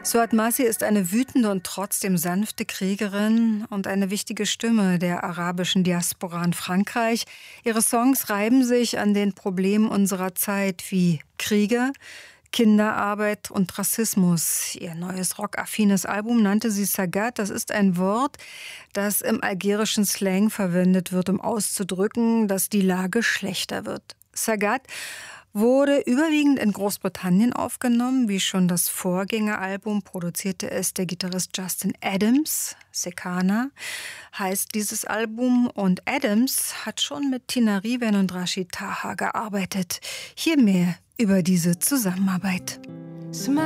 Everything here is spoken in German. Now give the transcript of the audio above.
Suad Masih ist eine wütende und trotzdem sanfte Kriegerin und eine wichtige Stimme der arabischen Diaspora in Frankreich. Ihre Songs reiben sich an den Problemen unserer Zeit wie Kriege, Kinderarbeit und Rassismus. Ihr neues rockaffines Album nannte sie Sagat. Das ist ein Wort, das im algerischen Slang verwendet wird, um auszudrücken, dass die Lage schlechter wird. Sagat wurde überwiegend in Großbritannien aufgenommen. Wie schon das Vorgängeralbum produzierte es der Gitarrist Justin Adams. Sekana heißt dieses Album. Und Adams hat schon mit Tina Riven und Rashid Taha gearbeitet. Hier mehr über diese Zusammenarbeit.